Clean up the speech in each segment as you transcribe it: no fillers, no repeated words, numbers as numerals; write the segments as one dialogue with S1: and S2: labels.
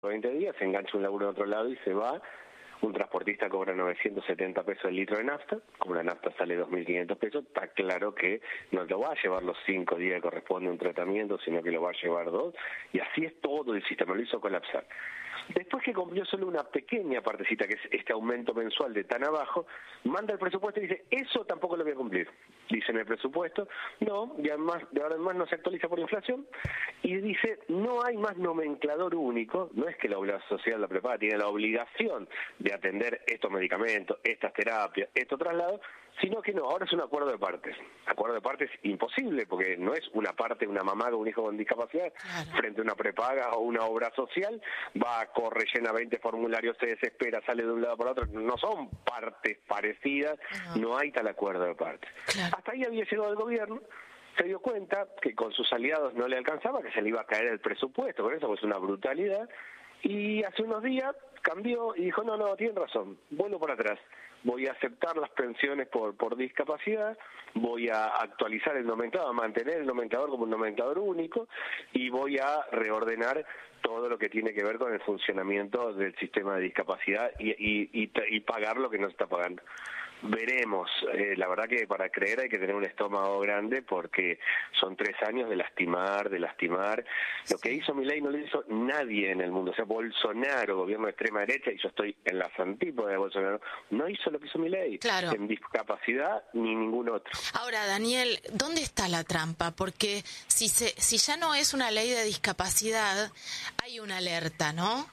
S1: 20 días, se engancha un laburo en otro lado y se va. Un transportista cobra 970 pesos el litro de nafta, como la nafta sale 2.500 pesos, está claro que no lo va a llevar los 5 días que corresponde a un tratamiento, sino que lo va a llevar 2, y así es todo el sistema, lo hizo colapsar. Después que cumplió solo una pequeña partecita, que es este aumento mensual de tan abajo, manda el presupuesto y dice, eso tampoco lo voy a cumplir. Dice en el presupuesto, no, y además, de ahora en más no se actualiza por inflación, y dice, no hay más nomenclador único, no es que la obra social la prepaga, tiene la obligación de atender estos medicamentos, estas terapias, estos traslados, sino que no, ahora es un acuerdo de partes. Acuerdo de partes imposible, porque no es una parte, una mamá con un hijo con discapacidad, frente a una prepaga o una obra social, va, corre, llena 20 formularios, se desespera, sale de un lado para otro, no son partes parecidas, no hay tal acuerdo de partes. Hasta ahí había llegado el gobierno, se dio cuenta que con sus aliados no le alcanzaba, que se le iba a caer el presupuesto, con eso pues una brutalidad, y hace unos días cambió y dijo, no, tienen razón, vuelvo por atrás. Voy a aceptar las pensiones por discapacidad, voy a actualizar el nomenclador, mantener el nomenclador como un nomenclador único y voy a reordenar todo lo que tiene que ver con el funcionamiento del sistema de discapacidad y pagar lo que no se está pagando. Veremos, la verdad que para creer hay que tener un estómago grande porque son 3 años de lastimar. Lo que hizo Milei no lo hizo nadie en el mundo, o sea, Bolsonaro, gobierno de extrema derecha, y yo estoy en las antípodas de Bolsonaro, no hizo lo que hizo Milei, en discapacidad ni ningún otro.
S2: Ahora, Daniel, ¿dónde está la trampa? Porque si ya no es una ley de discapacidad, hay una alerta, ¿no?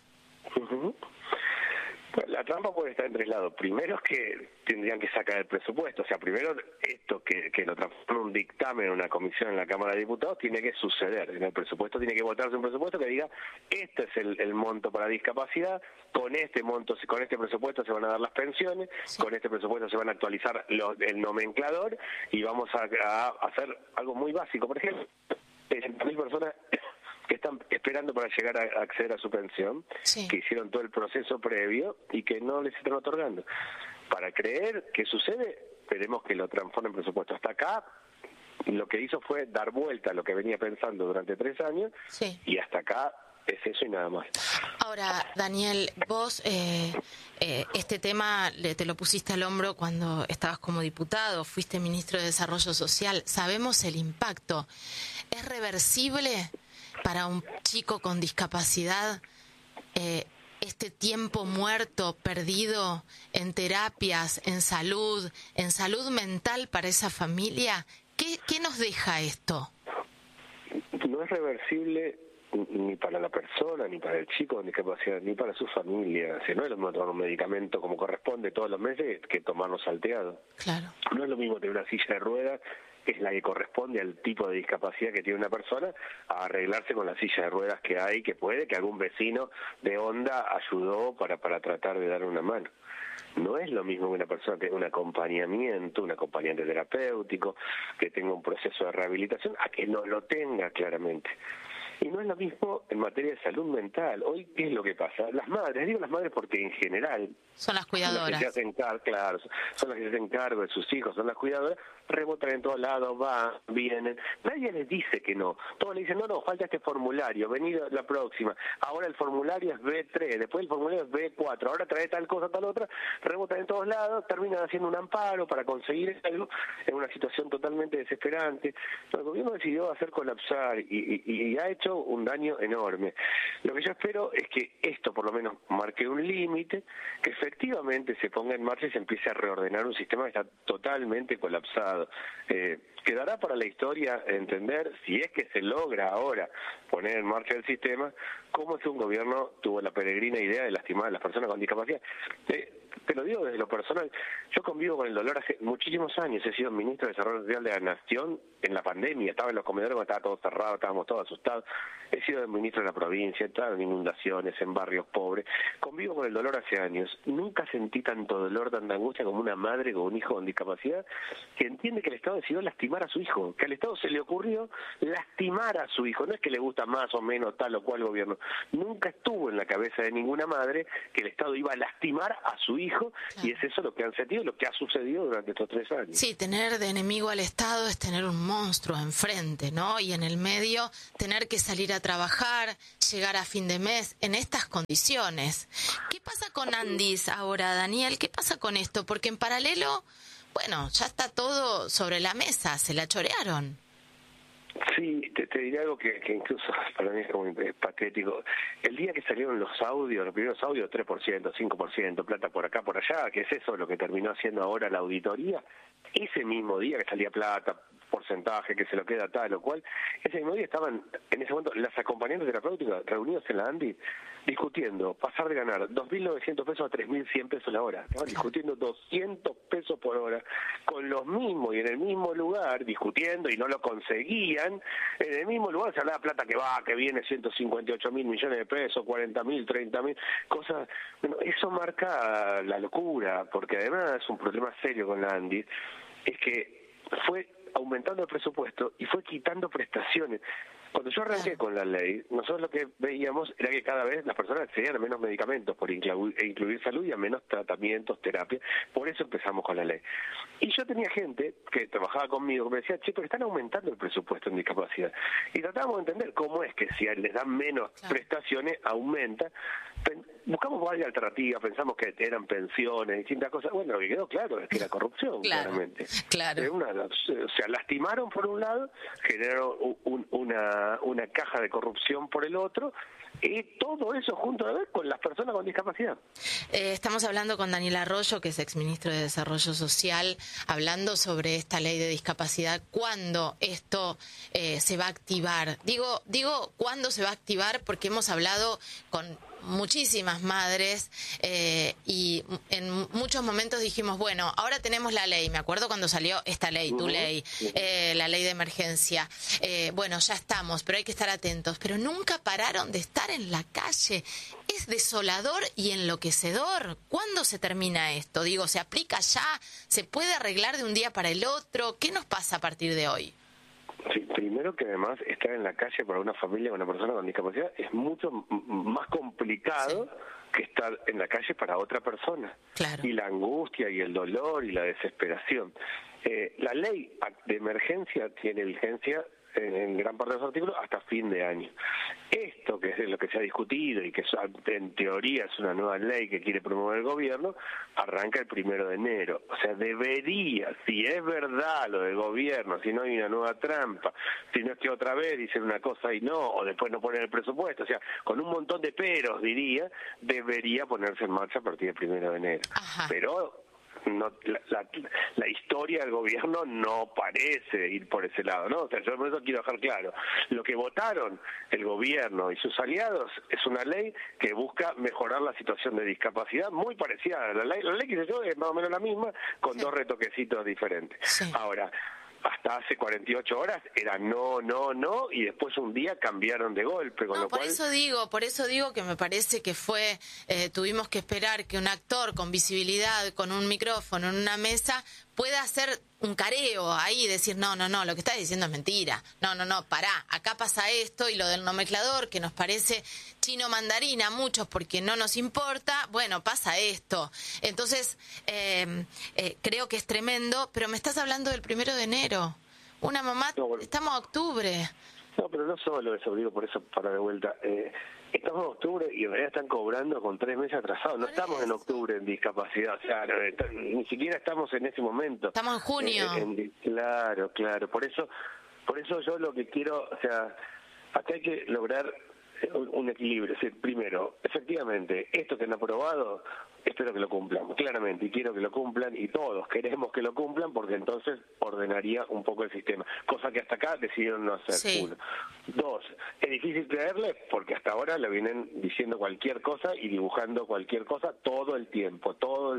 S1: La trampa puede estar en 3 lados. Primero es que tendrían que sacar el presupuesto. O sea, primero esto que lo transforma un dictamen en una comisión en la Cámara de Diputados tiene que suceder. En el presupuesto tiene que votarse un presupuesto que diga, este es el monto para discapacidad, con este monto, con este presupuesto se van a dar las pensiones, con este presupuesto se van a actualizar el nomenclador y vamos a hacer algo muy básico. Por ejemplo, 60.000 personas que están esperando para llegar a acceder a su pensión, que hicieron todo el proceso previo y que no les están otorgando. Para creer que sucede, esperemos que lo transformen en presupuesto. Hasta acá, lo que hizo fue dar vuelta a lo que venía pensando durante 3 años, y hasta acá es eso y nada más.
S2: Ahora, Daniel, vos este tema te lo pusiste al hombro cuando estabas como diputado, fuiste ministro de Desarrollo Social, sabemos el impacto. ¿Es reversible para un chico con discapacidad este tiempo muerto, perdido en terapias, en salud mental para esa familia? ¿Qué nos deja esto?
S1: No es reversible ni para la persona, ni para el chico con discapacidad, ni para su familia. O sea, no es lo mismo tomar un medicamento como corresponde todos los meses que tomarlo salteado.
S2: Claro.
S1: No es lo mismo tener una silla de ruedas, que es la que corresponde al tipo de discapacidad que tiene una persona, a arreglarse con la silla de ruedas que hay, que puede, que algún vecino de onda ayudó para tratar de dar una mano. No es lo mismo que una persona que tenga un acompañamiento, un acompañante terapéutico, que tenga un proceso de rehabilitación, a que no lo tenga claramente. Y no es lo mismo en materia de salud mental. Hoy, ¿qué es lo que pasa? Las madres, digo las madres porque en general
S2: son las cuidadoras.
S1: Son las que se hacen claro, son las que se hacen cargo de sus hijos, son las cuidadoras, rebotan en todos lados, van, vienen. Nadie les dice que no. Todos le dicen, no, falta este formulario, vení la próxima. Ahora el formulario es B3, después el formulario es B4, ahora trae tal cosa, tal otra, rebotan en todos lados, terminan haciendo un amparo para conseguir algo en una situación totalmente desesperante. El gobierno decidió hacer colapsar y ha hecho un daño enorme. Lo que yo espero es que esto por lo menos marque un límite, que efectivamente se ponga en marcha y se empiece a reordenar un sistema que está totalmente colapsado. Quedará para la historia entender, si es que se logra ahora poner en marcha el sistema, cómo es que un gobierno tuvo la peregrina idea de lastimar a las personas con discapacidad. Te lo digo desde lo personal, yo convivo con el dolor hace muchísimos años, he sido ministro de Desarrollo Social de la Nación en la pandemia, estaba en los comedores cuando estaba todo cerrado, estábamos todos asustados, he sido ministro de la provincia, he estado en inundaciones, en barrios pobres, convivo con el dolor hace años, nunca sentí tanto dolor, tanta angustia como una madre con un hijo con discapacidad que entiende que el Estado decidió lastimar lastimar a su hijo, que al Estado se le ocurrió lastimar a su hijo. No es que le gusta más o menos tal o cual gobierno. Nunca estuvo en la cabeza de ninguna madre que el Estado iba a lastimar a su hijo, claro. Y es eso lo que han sentido, lo que ha sucedido durante estos 3 años.
S2: Sí, tener de enemigo al Estado es tener un monstruo enfrente, ¿no? Y en el medio tener que salir a trabajar, llegar a fin de mes en estas condiciones. ¿Qué pasa con Andis ahora, Daniel? ¿Qué pasa con esto? Porque en paralelo, bueno, ya está todo sobre la mesa, se la chorearon.
S1: Sí, te diré algo que incluso para mí es como patético. El día que salieron los audios, los primeros audios, 3%, 5%, plata por acá, por allá, que es eso lo que terminó haciendo ahora la auditoría, ese mismo día que salía plata, porcentaje, que se lo queda tal o cual, ese mismo día estaban, en ese momento, las acompañantes terapéuticas reunidas en la ANDI, discutiendo pasar de ganar 2.900 pesos a 3.100 pesos la hora. Estaban discutiendo 200 pesos por hora, con los mismos y en el mismo lugar, discutiendo y no lo conseguían. En el mismo lugar se hablaba plata que va, que viene, 158.000 millones de pesos, 40.000, 30.000, cosas. Bueno, eso marca la locura, porque además es un problema serio con la ANDI, es que fue aumentando el presupuesto y fue quitando prestaciones. Cuando yo arranqué con la ley, nosotros lo que veíamos era que cada vez las personas accedían a menos medicamentos por incluir salud y a menos tratamientos, terapia. Por eso empezamos con la ley. Y yo tenía gente que trabajaba conmigo que me decía, che, pero están aumentando el presupuesto en discapacidad. Y tratábamos de entender cómo es que si les dan menos prestaciones, aumenta. Buscamos varias alternativas, pensamos que eran pensiones, distintas cosas. Bueno, lo que quedó claro es que era corrupción, claramente.
S2: Claro.
S1: O sea, lastimaron por un lado, generaron una caja de corrupción por el otro, y todo eso junto a ver con las personas con discapacidad.
S2: Estamos hablando con Daniel Arroyo, que es exministro de Desarrollo Social, hablando sobre esta ley de discapacidad. ¿Cuándo esto se va a activar? Digo, ¿cuándo se va a activar? Porque hemos hablado con muchísimas madres y en muchos momentos dijimos, bueno, ahora tenemos la ley. Me acuerdo cuando salió esta ley, tu ley, la ley de emergencia. Bueno, ya estamos, pero hay que estar atentos. Pero nunca pararon de estar en la calle. Es desolador y enloquecedor. ¿Cuándo se termina esto? Digo, ¿se aplica ya? ¿Se puede arreglar de un día para el otro? ¿Qué nos pasa a partir de hoy?
S1: Sí, primero que además estar en la calle para una familia con una persona con discapacidad es mucho más complicado que estar en la calle para otra persona.
S2: Claro.
S1: Y la angustia y el dolor y la desesperación. La ley de emergencia tiene vigencia en gran parte de los artículos hasta fin de año. Esto, que es lo que se ha discutido y que en teoría es una nueva ley que quiere promover el gobierno, arranca el 1 de enero. O sea, debería, si es verdad lo del gobierno, si no hay una nueva trampa, si no es que otra vez dicen una cosa y no, o después no ponen el presupuesto, o sea, con un montón de peros, diría, debería ponerse en marcha a partir del 1 de enero.
S2: Ajá.
S1: Pero no, la historia del gobierno no parece ir por ese lado, ¿no? O sea, yo por eso quiero dejar claro, lo que votaron el gobierno y sus aliados es una ley que busca mejorar la situación de discapacidad, muy parecida a la ley que se yo es más o menos la misma, con dos retoquecitos diferentes. Ahora, hasta hace 48 horas era no, y después un día cambiaron de golpe, con lo cual...
S2: Por eso digo que me parece que fue, tuvimos que esperar que un actor con visibilidad, con un micrófono en una mesa, pueda hacer un careo ahí y decir, no, lo que estás diciendo es mentira, no, pará, acá pasa esto, y lo del nomenclador, que nos parece chino mandarín a muchos porque no nos importa, bueno, pasa esto. Entonces, creo que es tremendo, pero me estás hablando del 1 de enero. Una mamá, estamos a octubre.
S1: No, pero no solo eso, digo, por eso para de vuelta. Estamos en octubre y en realidad están cobrando con 3 meses atrasados. No estamos en octubre en discapacidad, o sea, ni siquiera estamos en ese momento.
S2: Estamos en junio.
S1: Claro. Por eso yo lo que quiero, o sea, acá hay que lograr un equilibrio. Es decir, primero, efectivamente, esto que han aprobado, espero que lo cumplan, claramente, y quiero que lo cumplan, y todos queremos que lo cumplan, porque entonces ordenaría un poco el sistema, cosa que hasta acá decidieron no hacer.
S2: Sí.
S1: 1. 2, es difícil creerles, porque hasta ahora le vienen diciendo cualquier cosa y dibujando cualquier cosa todo el tiempo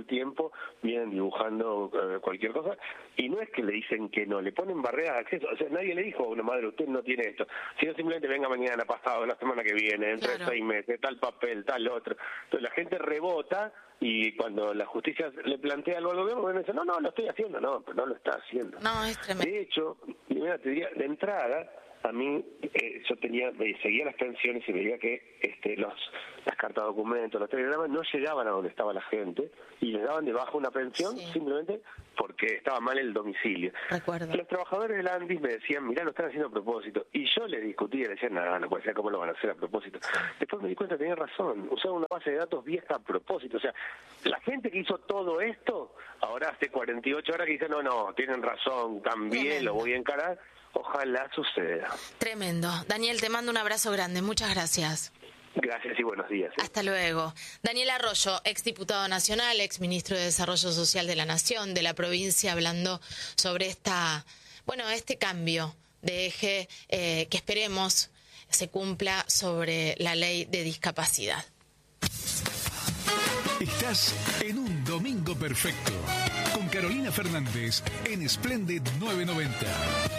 S1: vienen dibujando cualquier cosa, y no es que le dicen que no, le ponen barreras de acceso. O sea, nadie le dijo a una madre, usted no tiene esto, sino simplemente venga mañana, pasado, la semana que que viene, dentro de 6 meses, tal papel, tal otro. Entonces la gente rebota y cuando la justicia le plantea algo al gobierno, dice, no, lo estoy haciendo. No, pero no lo está haciendo.
S2: No, es tremendo.
S1: De hecho, mira, te diría, de entrada, a mí, yo seguía las pensiones y veía que las cartas documentos, los telegramas no llegaban a donde estaba la gente y les daban de baja una pensión simplemente porque estaba mal el domicilio.
S2: Recuerdo.
S1: Los trabajadores del ANDIS me decían, mirá, lo están haciendo a propósito. Y yo les discutía, les decía, no puede ser, ¿cómo lo van a hacer a propósito? Después me di cuenta, tenía razón, usaban una base de datos vieja a propósito. O sea, la gente que hizo todo esto, ahora hace 48 horas que dicen, no, tienen razón, cambié, lo voy a encarar. Ojalá suceda.
S2: Tremendo. Daniel, te mando un abrazo grande. Muchas gracias.
S1: Gracias y buenos días.
S2: Hasta luego. Daniel Arroyo, exdiputado nacional, exministro de Desarrollo Social de la Nación, de la provincia, hablando sobre este cambio de eje que esperemos se cumpla sobre la ley de discapacidad.
S3: Estás en un domingo perfecto con Carolina Fernández en Splendid 990.